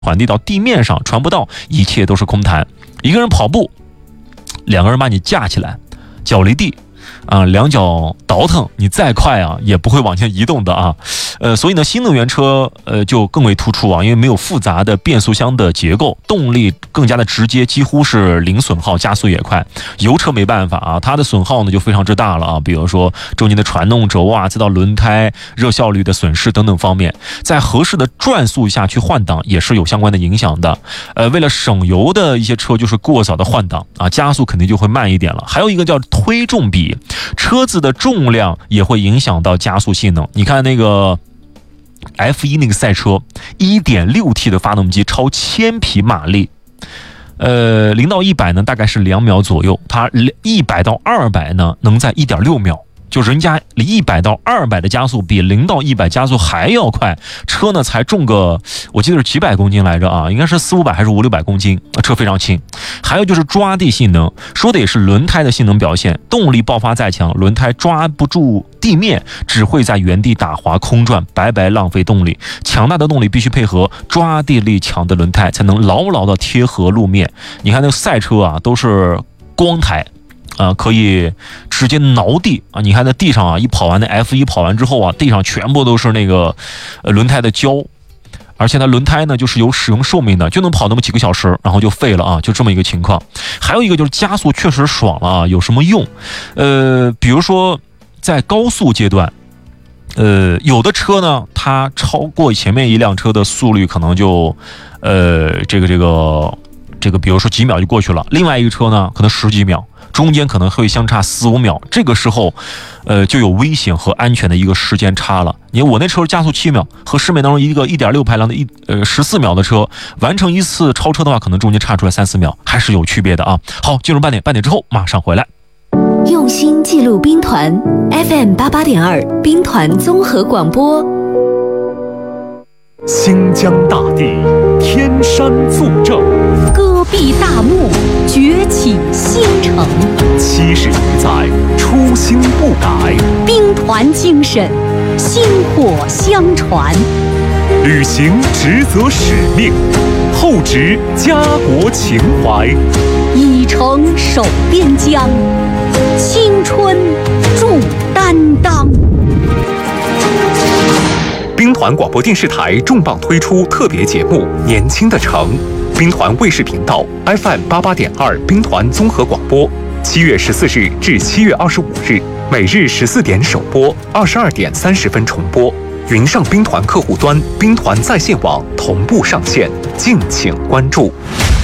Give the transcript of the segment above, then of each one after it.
传递到地面上，传不到，一切都是空谈。一个人跑步，2个人把你架起来，脚离地2脚倒腾，你再快也不会往前移动的所以呢，新能源车就更为突出因为没有复杂的变速箱的结构，动力更加的直接，几乎是零损耗，加速也快。油车没办法它的损耗呢就非常之大了比如说中间的传动轴再到轮胎热效率的损失等等方面，在合适的转速下去换挡也是有相关的影响的。为了省油的一些车就是过早的换挡加速肯定就会慢一点了。还有一个叫推重比，车子的重量也会影响到加速性能。你看那个F1那个赛车 1.6T 的发动机超1000匹马力，0到100呢大概是2秒左右，它100到200呢能在1.6秒，就人家100到200的加速比0到100加速还要快，车呢才重个我记得是几百公斤来着应该是400-500还是500-600公斤，车非常轻。还有就是抓地性能，说的也是轮胎的性能表现，动力爆发再强，轮胎抓不住地面，只会在原地打滑空转，白白浪费动力。强大的动力必须配合抓地力强的轮胎，才能牢牢的贴合路面。你看那个赛车都是光台可以直接挠地你看在地上一跑完那 F1 跑完之后地上全部都是那个轮胎的胶，而且它轮胎呢就是有使用寿命的，就能跑那么几个小时，然后就废了就这么一个情况。还有一个就是加速确实爽了有什么用？比如说在高速阶段，有的车呢它超过前面一辆车的速率可能就这个比如说几秒就过去了，另外一个车呢可能10几秒，中间可能会相差4-5秒，这个时候就有危险和安全的一个时间差了。你看我那车加速7秒，和市面当中一个 1.6 排量的14秒的车完成一次超车的话，可能中间差出来3-4秒，还是有区别的好，进入半点之后马上回来。 用心记录兵团 FM 88.2兵团综合广播。 新疆大地天山作证， 戈壁大漠崛起新城 70余载初心不改， 兵团精神薪火相传， 履行职责使命，厚植家国情怀， 以诚守边疆，青春铸担当。 兵团广播电视台重磅推出特别节目《年轻的城》，兵团卫视频道 FM 88.2兵团综合广播，7月14日至7月25日，每日14点首播，22点30分重播。云上兵团客户端、兵团在线网同步上线，敬请关注。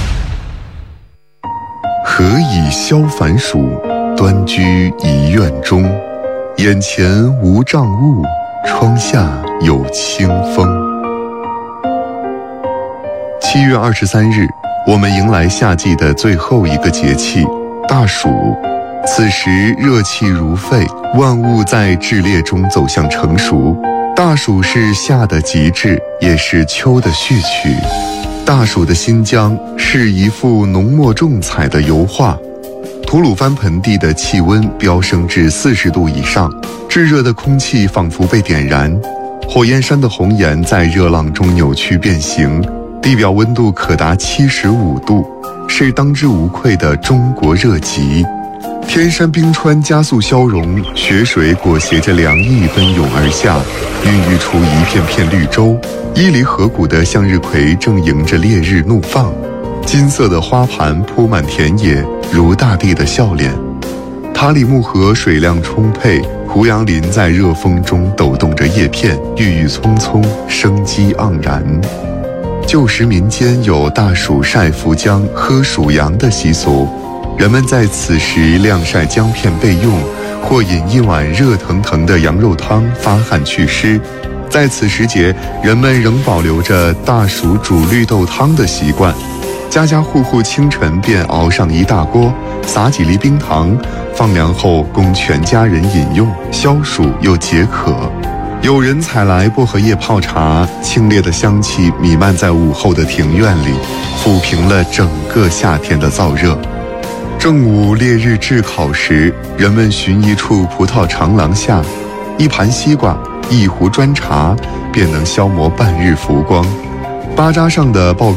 何以消烦暑？端居一院中，眼前无障物，窗下有清风。7月23日，我们迎来夏季的最后一个节气大暑。此时热气如沸，万物在炽烈中走向成熟。大暑是夏的极致，也是秋的序曲。大暑的新疆是一幅浓墨重彩的油画。吐鲁番盆地的气温飙升至40度以上，炙热的空气仿佛被点燃，火焰山的红岩在热浪中扭曲变形，地表温度可达75度，是当之无愧的中国热极。天山冰川加速消融，雪水裹挟着凉意奔涌而下，孕育出一片片绿洲。伊犁河谷的向日葵正迎着烈日怒放，金色的花盘铺满田野，如大地的笑脸。塔里木河水量充沛，胡杨林在热风中抖动着叶片，郁郁葱葱，生机盎然。旧时民间有大暑晒浮浆、喝暑阳的习俗，人们在此时晾晒姜片备用，或饮一碗热腾腾的羊肉汤发汗祛湿。在此时节，人们仍保留着大暑煮绿豆汤的习惯，家家户户清晨便熬上一大锅，撒几粒冰糖，放凉后供全家人饮用，消暑又解渴。有人采来薄荷叶泡茶，清冽的香气弥漫在午后的庭院里，抚平了整个夏天的燥热。正午烈日炙烤时，人们寻一处葡萄长廊下，一盘西瓜，一壶砖茶，便能消磨半日浮光。 巴扎上的报